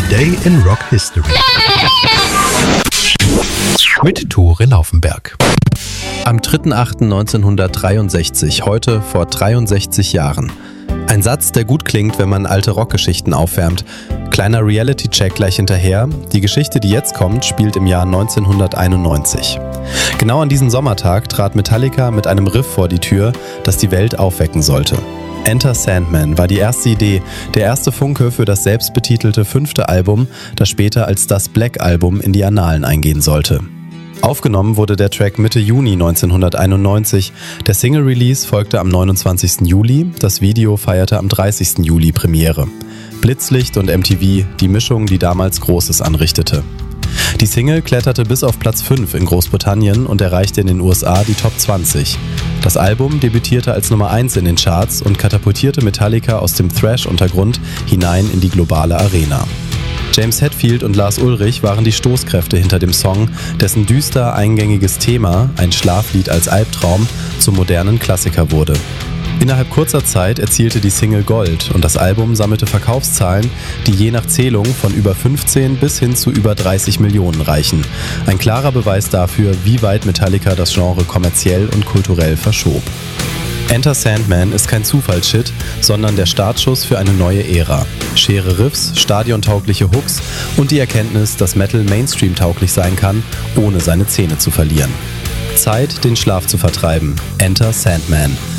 Day in Rock History mit Tore Laufenberg. Am 3.8.1963, heute vor 63 Jahren. Ein Satz, der gut klingt, wenn man alte Rockgeschichten aufwärmt. Kleiner Reality-Check gleich hinterher. Die Geschichte, die jetzt kommt, spielt im Jahr 1991. Genau an diesem Sommertag trat Metallica mit einem Riff vor die Tür, das die Welt aufwecken sollte. Enter Sandman war die erste Idee, der erste Funke für das selbstbetitelte 5. Album, das später als das Black Album in die Annalen eingehen sollte. Aufgenommen wurde der Track Mitte Juni 1991, der Single-Release folgte am 29. Juli, das Video feierte am 30. Juli Premiere. Blitzlicht und MTV, die Mischung, die damals Großes anrichtete. Die Single kletterte bis auf Platz 5 in Großbritannien und erreichte in den USA die Top 20. Das Album debütierte als Nummer 1 in den Charts und katapultierte Metallica aus dem Thrash-Untergrund hinein in die globale Arena. James Hetfield und Lars Ulrich waren die Stoßkräfte hinter dem Song, dessen düster eingängiges Thema, ein Schlaflied als Albtraum, zum modernen Klassiker wurde. Innerhalb kurzer Zeit erzielte die Single Gold und das Album sammelte Verkaufszahlen, die je nach Zählung von über 15 bis hin zu über 30 Millionen reichen. Ein klarer Beweis dafür, wie weit Metallica das Genre kommerziell und kulturell verschob. Enter Sandman ist kein Zufallsshit, sondern der Startschuss für eine neue Ära. Schwere Riffs, stadiontaugliche Hooks und die Erkenntnis, dass Metal Mainstream-tauglich sein kann, ohne seine Zähne zu verlieren. Zeit, den Schlaf zu vertreiben. Enter Sandman.